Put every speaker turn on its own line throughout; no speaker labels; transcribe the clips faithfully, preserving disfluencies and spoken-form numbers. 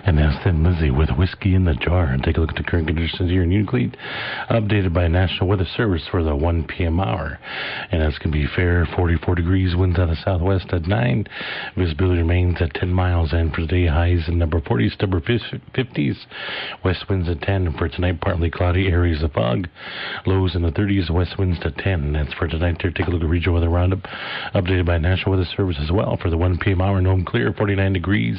And that's Thin Lizzy with Whiskey in the Jar. And take a look at the current conditions here in Unigleet, updated by National Weather Service for the one p.m. hour. And that's going to be fair, forty-four degrees, winds out of southwest at nine. Visibility remains at ten miles. And for today, highs in number forties to upper fifties. West winds at ten. For tonight, partly cloudy, areas of fog. Lows in the thirties, west winds to ten. And that's for tonight. There, take a look at regional weather roundup, updated by National Weather Service as well for the one p.m. hour. Nome clear, forty-nine degrees.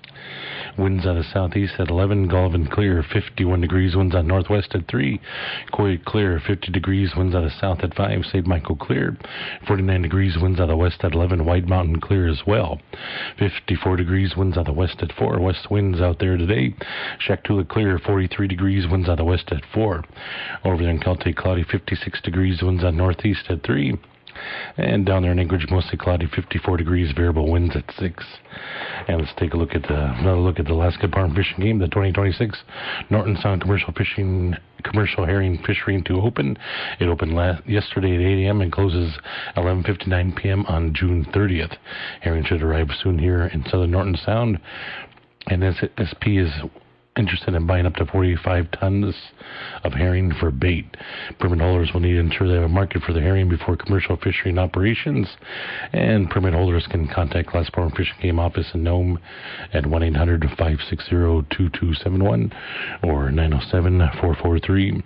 Winds out of southeast at eleven. Goulven clear, fifty-one degrees. Winds out northwest at three. Coy clear, fifty degrees. Winds out of south at five. Saint Michael clear, forty-nine degrees. Winds out of west at eleven. White Mountain clear as well, fifty-four degrees. Winds out of west at four. West winds out there today. Shaktoola clear, forty-three degrees. Winds out of west at four. Over there in Keltay, cloudy, fifty-six degrees. Winds out northeast at three. And down there in Anchorage, mostly cloudy, fifty-four degrees, variable winds at six. And let's take a look at the, another look at the Alaska Farm Fishing Game, the twenty twenty-six Norton Sound Commercial Fishing Commercial Herring Fishery to open. It opened last, yesterday at eight a.m. and closes eleven fifty-nine p.m. on June thirtieth. Herring should arrive soon here in southern Norton Sound. And S P is interested in buying up to forty-five tons of herring for bait. Permit holders will need to ensure they have a market for the herring before commercial fishing operations, and permit holders can contact Alaska Farm Fishing Game Office in Nome at one eight hundred, five six zero, two two seven one or nine oh seven, four four three,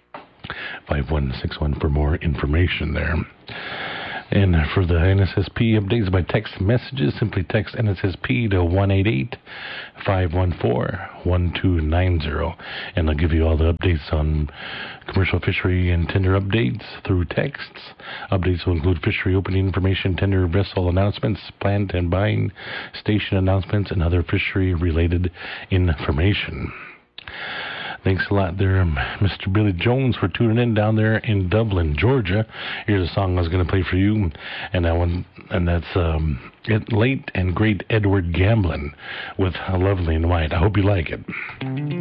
five one six one for more information there. And for the N S S P updates by text messages, simply text N S S P to one eight eight, five one four, one two nine zero. And I'll give you all the updates on commercial fishery and tender updates through texts. Updates will include fishery opening information, tender vessel announcements, plant and buying station announcements, and other fishery-related information. Thanks a lot there, Mister Billy Jones, for tuning in down there in Dublin, Georgia. Here's a song I was going to play for you, and that one, and that's um, it, late and great Edward Gamblin with Lovely in White. I hope you like it.